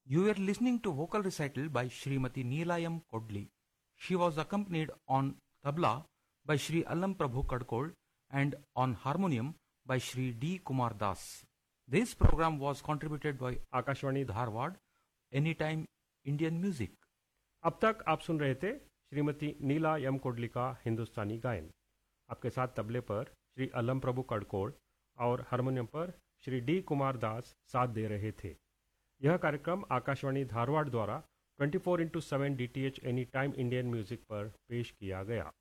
You were listening to vocal recital by Srimati Neelayam Kodli. She was accompanied on tabla by Shri Allam Prabhu Kadkol and on harmonium by Shri D. Kumar Das. This program was contributed by Akashwani Dharwad, Anytime Indian Music. अब तक आप सुन रहे थे श्रीमती नीला यम coldly का हिंदुस्तानी गायन। आपके साथ तबले पर श्री अलम प्रभु कड़कोड़ और हारमोनियम पर श्री डी कुमार दास साथ दे रहे थे। यह कार्यक्रम आकाशवाणी धारवाड़ द्वारा 24x7 DTH any time Indian music पर पेश किया गया।